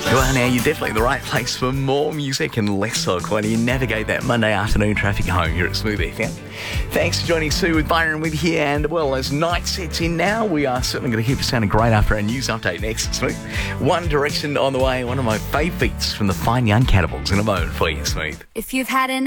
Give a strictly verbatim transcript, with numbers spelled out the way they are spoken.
Well, now you're definitely in the right place for more music and less talk while you navigate that Monday afternoon traffic home here at Smooth F M. Thanks for joining Sue with Byron with you, and well, as night sets in now, we are certainly going to keep you sounding great after our news update next, Smooth. One Direction on the way, one of my favourites from the Fine Young Cannibals in a moment for you, Smooth. If you've had an